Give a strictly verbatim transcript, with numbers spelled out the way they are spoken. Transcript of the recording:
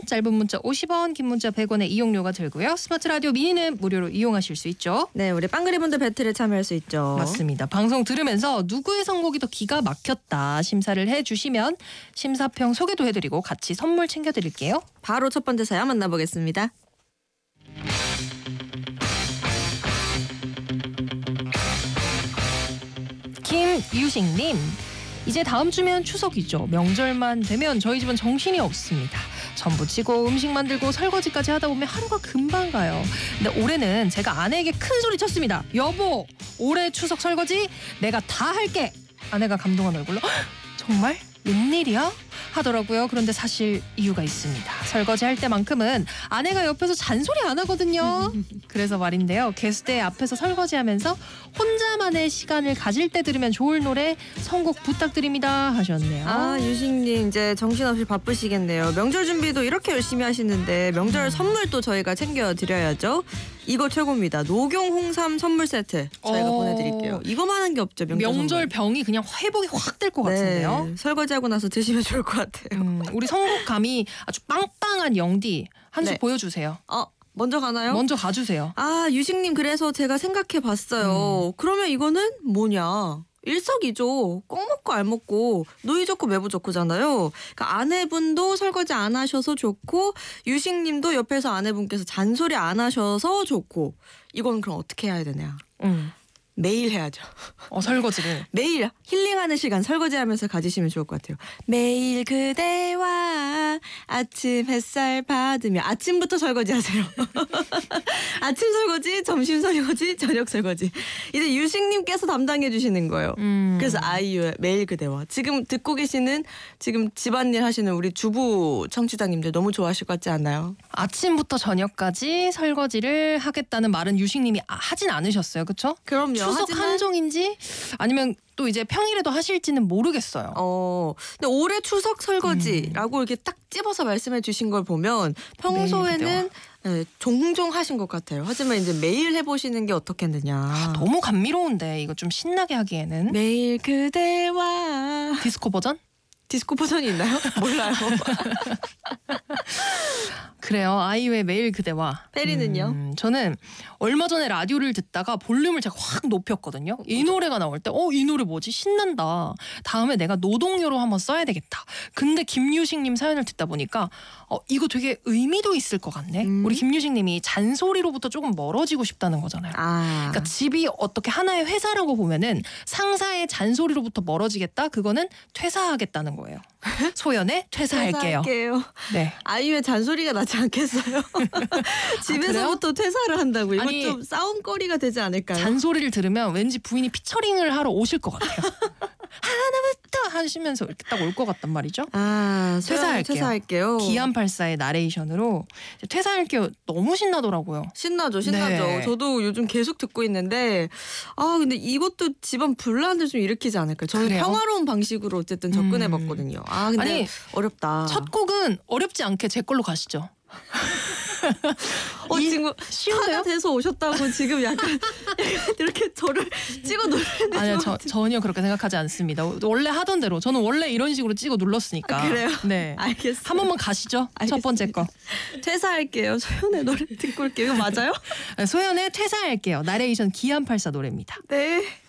짧은 문자 오십 원, 긴 문자 백 원의 이용료가 들고요. 스마트 라디오 미니는 무료로 이용하실 수 있죠. 네, 우리 빵그리분들 배틀에 참여할 수 있죠. 맞습니다. 방송 들으면서 누구의 선곡이 더 기가 막혔다 심사를 해주시면 심사평 소개도 해드리고 같이 선물 챙겨드릴게요. 바로 첫 번째 사연 만나보겠습니다. 김유식님, 이제 다음 주면 추석이죠. 명절만 되면 저희 집은 정신이 없습니다. 전부 치고 음식 만들고 설거지까지 하다 보면 하루가 금방 가요. 근데 올해는 제가 아내에게 큰 소리 쳤습니다. 여보, 올해 추석 설거지 내가 다 할게. 아내가 감동한 얼굴로 정말? 웬일이야? 하더라고요. 그런데 사실 이유가 있습니다. 설거지 할 때만큼은 아내가 옆에서 잔소리 안 하거든요. 그래서 말인데요. 게스트의 앞에서 설거지하면서 혼자만의 시간을 가질 때 들으면 좋을 노래 선곡 부탁드립니다 하셨네요. 아, 유식님 이제 정신없이 바쁘시겠네요. 명절 준비도 이렇게 열심히 하시는데 명절 선물도 저희가 챙겨드려야죠. 이거 최고입니다. 녹용 홍삼 선물 세트 저희가 어... 보내드릴게요. 이거만한 게 없죠. 명절, 명절 선물. 병이 그냥 회복이 확 될 것 같은데요. 네, 설거지하고 나서 드시면 좋을 것 같아요. 음, 우리 선곡감이 아주 빵빵한 영디 한 수 네. 보여주세요. 어, 먼저 가나요? 먼저 가주세요. 아, 유식님 그래서 제가 생각해봤어요. 음. 그러면 이거는 뭐냐? 일석이조. 꼭 먹고 알 먹고 노이 좋고 매부 좋고잖아요. 그러니까 아내분도 설거지 안 하셔서 좋고 유식님도 옆에서 아내분께서 잔소리 안 하셔서 좋고. 이건 그럼 어떻게 해야 되냐? 음. 매일 해야죠. 어, 설거지를. 매일 힐링하는 시간 설거지하면서 가지시면 좋을 것 같아요. 매일 그대와 아침 햇살 받으며 아침부터 설거지하세요. 아침 설거지, 점심 설거지, 저녁 설거지. 이제 유식님께서 담당해 주시는 거예요. 음. 그래서 아이유의 매일 그대와 지금 듣고 계시는 지금 집안일 하시는 우리 주부 청취자님들 너무 좋아하실 것 같지 않나요? 아침부터 저녁까지 설거지를 하겠다는 말은 유식님이 하진 않으셨어요. 그렇죠? 그럼요. 추석 하지만... 한정인지 아니면 또 이제 평일에도 하실지는 모르겠어요. 어, 근데 올해 추석 설거지라고 음. 이렇게 딱 집어서 말씀해 주신 걸 보면 평소에는 네, 종종 하신 것 같아요. 하지만 이제 매일 해보시는 게 어떻겠느냐. 아, 너무 감미로운데 이거 좀 신나게 하기에는. 매일 그대와 디스코 버전? 디스코 버전이 있나요? 몰라요. 그래요. 아이유의 매일 그대와. 페리는요? 음, 저는 얼마 전에 라디오를 듣다가 볼륨을 제가 확 높였거든요. 이 노래가 나올 때 어, 이 노래 뭐지? 신난다. 다음에 내가 노동요로 한번 써야 되겠다. 근데 김유식님 사연을 듣다 보니까 어, 이거 되게 의미도 있을 것 같네. 음. 우리 김유식님이 잔소리로부터 조금 멀어지고 싶다는 거잖아요. 아. 그러니까 집이 어떻게 하나의 회사라고 보면은 상사의 잔소리로부터 멀어지겠다. 그거는 퇴사하겠다는 거예요. 소연의 퇴사할게요. 퇴사할게요. 네. 아이유의 잔소리가 나지 않겠어요? 집에서부터 아, 퇴사를 한다고. 이건 아니, 좀 싸움거리가 되지 않을까요? 잔소리를 들으면 왠지 부인이 피처링을 하러 오실 것 같아요. 하나부터 하시면서 이렇게 딱 올 것 같단 말이죠. 아, 퇴사할게요. 퇴사할게요. 기안팔사의 나레이션으로 퇴사할게요. 너무 신나더라고요. 신나죠, 신나죠. 네. 저도 요즘 계속 듣고 있는데 아 근데 이것도 집안 분란을 좀 일으키지 않을까요? 저는 그래요? 평화로운 방식으로 어쨌든 접근해봤거든요. 음. 아 근데 아니, 어렵다. 첫 곡은 어렵지 않게 제 걸로 가시죠. 어, 지금 쉬운데요? 돼서 오셨다고 지금 약간, 약간 이렇게 저를 찍어 누르는 아니요, 저, 전혀 그렇게 생각하지 않습니다. 원래 하던 대로 저는 원래 이런 식으로 찍어 눌렀으니까. 아, 그래요? 네, 알겠어요. 한 번만 가시죠. 알겠습니다. 첫 번째 거. 퇴사할게요. 소연의 노래 듣고 올게요. 이거 맞아요? 소연의 퇴사할게요. 나레이션 기안팔사 노래입니다. 네.